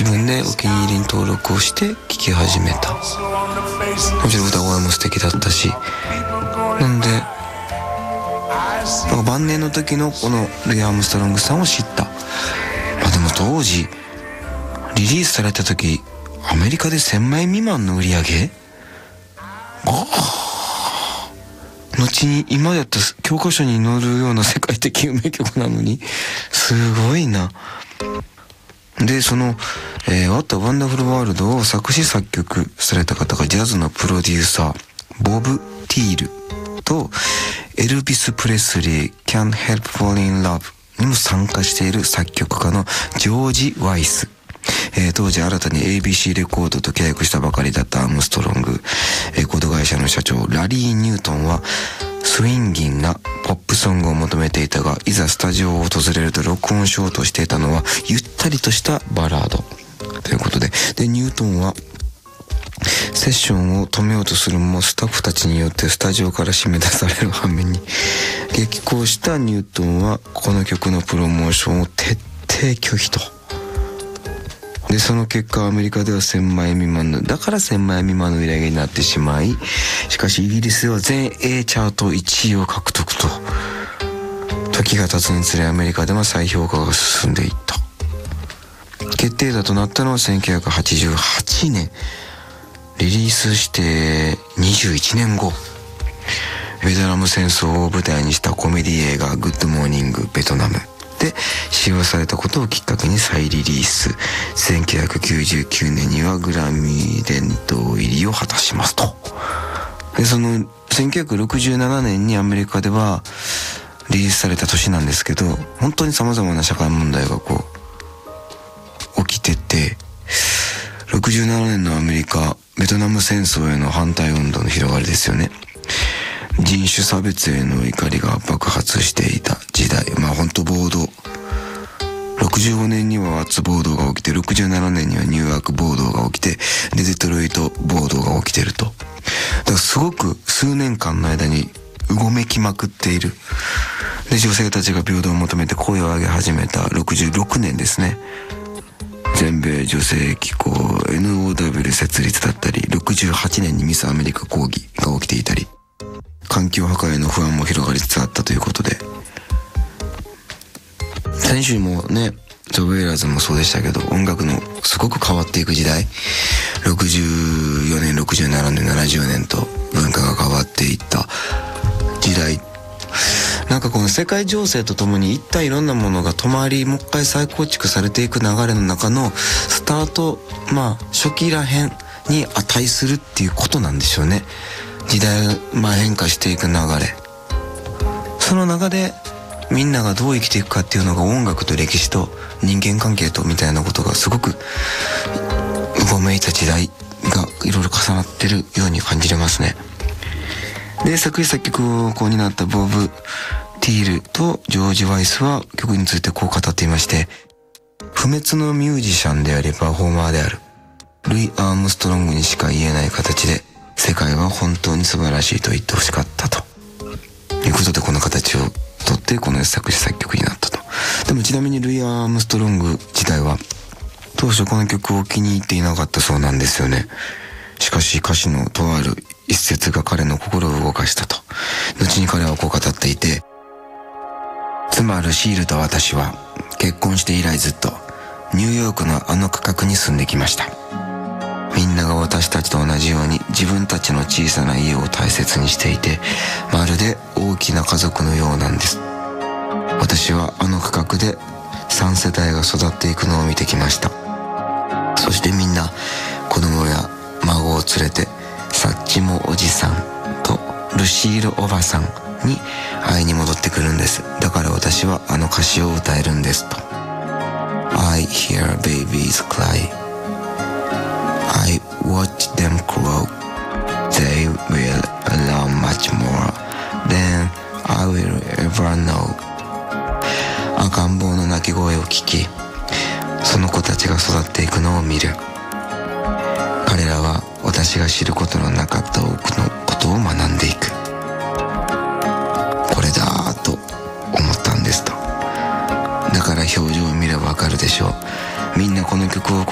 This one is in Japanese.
自分でお気に入りに登録をして聴き始めた。もちろん歌声も素敵だったし、なんで晩年の時のこのルイ・アームストロングさんを知った。でも当時リリースされた時アメリカで1000枚未満の売り上げ、後に今やった教科書に載るような世界的有名曲なのにすごいな。でそのWhat a Wonderful World を作詞作曲された方がジャズのプロデューサーボブ・ティールとエルビス・プレスリー Can't Help Falling in Love にも参加している作曲家のジョージ・ワイス、当時新たに ABC レコードと契約したばかりだったアームストロング、レコード会社の社長ラリー・ニュートンはスインギンなポップソングを求めていたが、いざスタジオを訪れると録音しようとしていたのはゆったりとしたバラードということで、ニュートンはセッションを止めようとするもスタッフたちによってスタジオから締め出される反面に激高したニュートンはこの曲のプロモーションを徹底拒否と。でその結果アメリカでは1000枚未満の売り上げになってしまい、しかしイギリスでは全英チャート1位を獲得と。時が経つにつれアメリカでは再評価が進んでいった。決定打となったのは1988年、リリースして21年後、ベトナム戦争を舞台にしたコメディ映画グッドモーニングベトナムで使用されたことをきっかけに再リリース。1999年にはグラミー殿堂入りを果たしますと。でその1967年にアメリカではリリースされた年なんですけど、本当に様々な社会問題が起きてて、67年のアメリカ、ベトナム戦争への反対運動の広がりですよね。人種差別への怒りが爆発していた時代、本当暴動、65年にはワッツ暴動が起きて、67年にはニューヨーク暴動が起きて、でデトロイト暴動が起きてると。だからすごく数年間の間にうごめきまくっている。で女性たちが平等を求めて声を上げ始めた66年ですね。全米女性機構 NOW 設立だったり、68年にミスアメリカ抗議が起きていたり、環境破壊の不安も広がりつつあったということで、先週もねザ・ウェイラーズもそうでしたけど、音楽のすごく変わっていく時代、64年67年70年と文化が変わっていった時代、なんかこの世界情勢とともに一体いろんなものが止まり、もう一回再構築されていく流れの中のスタート、初期らへんに値するっていうことなんでしょうね。時代が変化していく流れ、その中でみんながどう生きていくかっていうのが音楽と歴史と人間関係とみたいなことがすごくうごめいた時代がいろいろ重なってるように感じれますね。で作詞作曲を担ったボブ・ティールとジョージ・ワイスは曲についてこう語っていまして、不滅のミュージシャンでありパフォーマーであるルイ・アームストロングにしか言えない形で世界は本当に素晴らしいと言ってほしかったということで、この形をとってこの作詞作曲になったと。でもちなみにルイ・アームストロング自体は当初この曲を気に入っていなかったそうなんですよね。しかし歌詞のとある一節が彼の心を動かしたと。後に彼はこう語っていて、妻ルシールと私は結婚して以来ずっとニューヨークのあの区画に住んできました。みんなが私たちと同じように自分たちの小さな家を大切にしていて、まるで大きな家族のようなんです。私はあの区画で3世代が育っていくのを見てきました。そしてみんな子供や孫を連れてサッチモおじさんとルシールおばさんに会いに戻ってくるんです。だから私はあの歌詞を歌えるんですと。 I hear babies cry, I watch them grow, they will learn much more than I will ever know。 赤ん坊の泣き声を聞き、その子たちが育っていくのを見る。彼らは私が知ることのなかった多くのことを学んでいく。これだと思ったんですと。だから表情を見ればわかるでしょう。みんなこの曲を